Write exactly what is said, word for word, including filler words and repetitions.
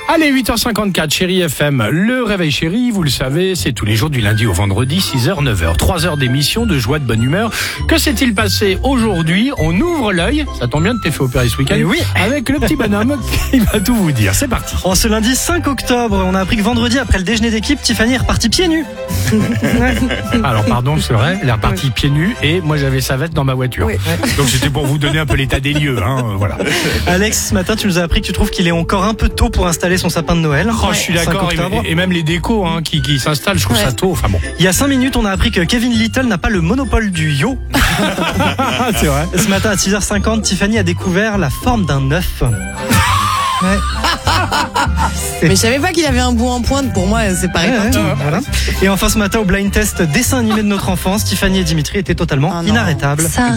Allez, huit heures cinquante-quatre, Chérie F M. Le réveil chéri, vous le savez, c'est tous les jours du lundi au vendredi, six heures, neuf heures. trois heures d'émission de joie, de bonne humeur. Que s'est-il passé aujourd'hui? On ouvre l'œil. Ça tombe bien de t'es fait opérer ce week-end. Et oui. Avec le petit bonhomme qui va tout vous dire. C'est parti. En ce lundi cinq octobre, on a appris que vendredi, après le déjeuner d'équipe, Tiffany est repartie pieds nus. Alors, pardon, c'est vrai, elle est repartie pieds nus et moi j'avais sa veste dans ma voiture. Oui. Donc c'était pour vous donner un peu l'état des lieux, hein, voilà. Alex, ce matin, tu nous as appris que tu trouves qu'il est encore un peu tôt pour installer son sapin de Noël. Oh, je suis d'accord, et, et même les décos hein, qui, qui s'installent, je trouve ouais. ça tôt. Enfin bon. Il y a cinq minutes, on a appris que Kevin Little n'a pas le monopole du yo. C'est vrai. Ce matin à six heures cinquante, Tiffany a découvert la forme d'un œuf. Ouais. Mais je savais pas qu'il avait un bout en pointe. Pour moi, c'est pareil. Ouais, ouais, voilà. Et enfin, ce matin, au blind test dessin animé de notre enfance, Tiffany et Dimitri étaient totalement oh inarrêtables. Ça